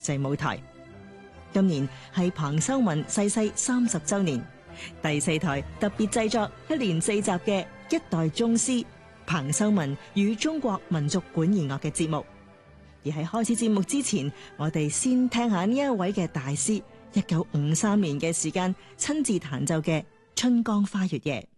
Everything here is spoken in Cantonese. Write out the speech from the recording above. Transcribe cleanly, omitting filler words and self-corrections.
際舞台。今年係彭修文逝世30週年，第4台特別製作1連4集嘅一代宗師彭修文與中國民族管弦樂嘅節目。而喺開始節目之前，我哋先聽下呢一位嘅大師1953年嘅時間親自彈奏嘅《春江花月夜》。